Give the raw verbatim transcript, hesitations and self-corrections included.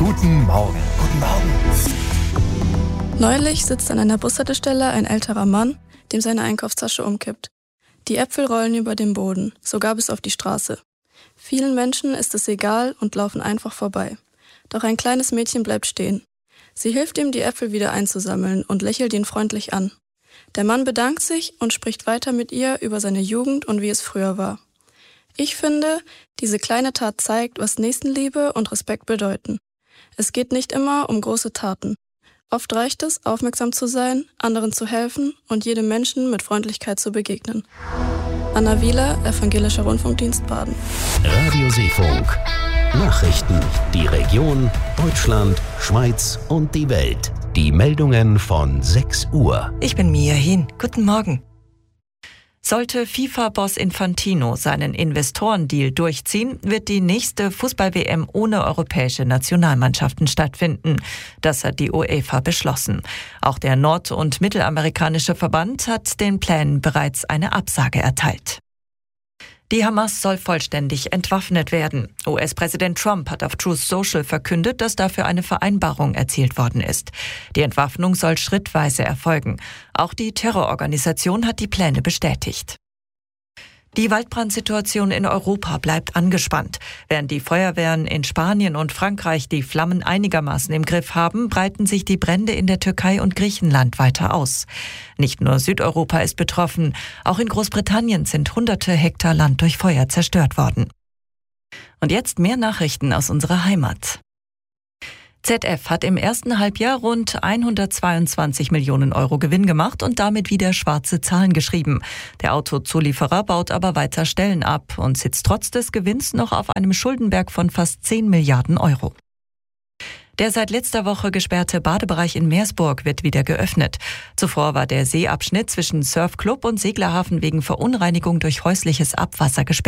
Guten Morgen. Guten Morgen. Neulich sitzt an einer Bushaltestelle ein älterer Mann, dem seine Einkaufstasche umkippt. Die Äpfel rollen über den Boden, sogar bis auf die Straße. Vielen Menschen ist es egal und laufen einfach vorbei. Doch ein kleines Mädchen bleibt stehen. Sie hilft ihm, die Äpfel wieder einzusammeln und lächelt ihn freundlich an. Der Mann bedankt sich und spricht weiter mit ihr über seine Jugend und wie es früher war. Ich finde, diese kleine Tat zeigt, was Nächstenliebe und Respekt bedeuten. Es geht nicht immer um große Taten. Oft reicht es, aufmerksam zu sein, anderen zu helfen und jedem Menschen mit Freundlichkeit zu begegnen. Anna Wieler, Evangelischer Rundfunkdienst Baden. Radio Seefunk. Nachrichten. Die Region, Deutschland, Schweiz und die Welt. Die Meldungen von sechs Uhr. Ich bin Mia Hin. Guten Morgen. Sollte FIFA-Boss Infantino seinen Investorendeal durchziehen, wird die nächste Fußball-W M ohne europäische Nationalmannschaften stattfinden. Das hat die UEFA beschlossen. Auch der nord- und mittelamerikanische Verband hat den Plänen bereits eine Absage erteilt. Die Hamas soll vollständig entwaffnet werden. U S-Präsident Trump hat auf Truth Social verkündet, dass dafür eine Vereinbarung erzielt worden ist. Die Entwaffnung soll schrittweise erfolgen. Auch die Terrororganisation hat die Pläne bestätigt. Die Waldbrandsituation in Europa bleibt angespannt. Während die Feuerwehren in Spanien und Frankreich die Flammen einigermaßen im Griff haben, breiten sich die Brände in der Türkei und Griechenland weiter aus. Nicht nur Südeuropa ist betroffen, auch in Großbritannien sind hunderte Hektar Land durch Feuer zerstört worden. Und jetzt mehr Nachrichten aus unserer Heimat. Z F hat im ersten Halbjahr rund hundertzweiundzwanzig Millionen Euro Gewinn gemacht und damit wieder schwarze Zahlen geschrieben. Der Autozulieferer baut aber weiter Stellen ab und sitzt trotz des Gewinns noch auf einem Schuldenberg von fast zehn Milliarden Euro. Der seit letzter Woche gesperrte Badebereich in Meersburg wird wieder geöffnet. Zuvor war der Seeabschnitt zwischen Surfclub und Seglerhafen wegen Verunreinigung durch häusliches Abwasser gesperrt.